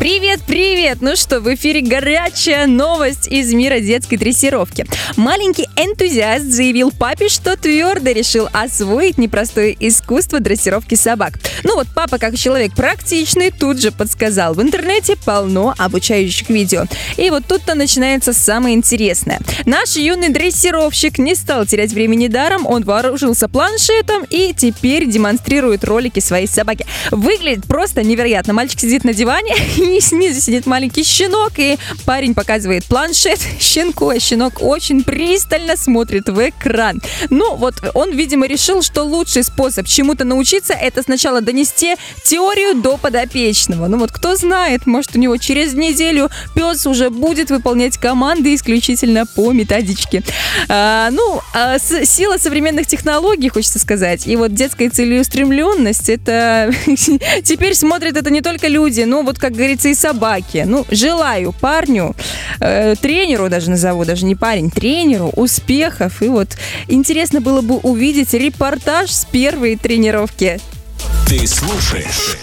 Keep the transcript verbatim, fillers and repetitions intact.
Привет, привет! Ну что, в эфире горячая новость из мира детской дрессировки. Маленький энтузиаст заявил папе, что твердо решил освоить непростое искусство дрессировки собак. Ну вот папа, как человек практичный, тут же подсказал. В интернете полно обучающих видео. И вот тут-то начинается самое интересное. Наш юный дрессировщик не стал терять времени даром, он вооружился планшетом и теперь демонстрирует ролики своей собаки. Выглядит просто невероятно. Мальчик сидит на диване, и снизу сидит маленький щенок, и парень показывает планшет щенку, а щенок очень пристально смотрит в экран. Ну, вот он, видимо, решил, что лучший способ чему-то научиться — это сначала донести теорию до подопечного. Ну вот кто знает, может, у него через неделю пес уже будет выполнять команды исключительно по методичке. А, ну, а с, сила современных технологий, хочется сказать, и вот детская целеустремленность, это теперь смотрят это не только люди, но вот, как говорится, и собаки. Ну, желаю парню, э, тренеру даже назову, даже не парень, тренеру успехов. И вот интересно было бы увидеть репортаж с первой тренировки. Ты слушаешь